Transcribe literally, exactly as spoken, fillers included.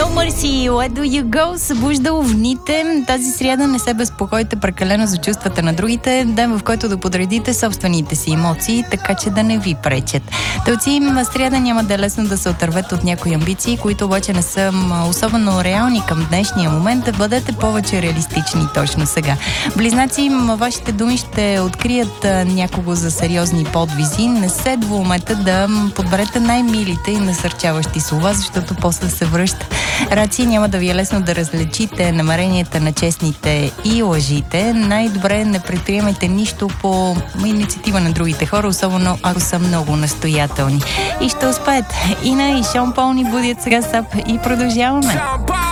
No Mercy, Where Do You Go? Събужда овните. Тази сряда не се безпокойте прекалено за чувствата на другите. Ден, в който да подредите собствените си емоции, така че да не ви пречат. Телци, в сряда няма да е лесно да се отървете от някои амбиции, които обаче не са особено реални към днешния момент. Да бъдете повече реалистични точно сега. Близнаци, вашите думи ще открият някого за сериозни подвизи. Не се двумете да подберете най-милите и насърчаващи слова, защото после се връща. Раци, няма да ви е лесно да различите намеренията на честните и лъжите. Най-добре не предприемайте нищо по инициатива на другите хора, особено ако са много настоятелни. И ще успеете. Ина и Шон Пол ни будят сега сап и продължаваме.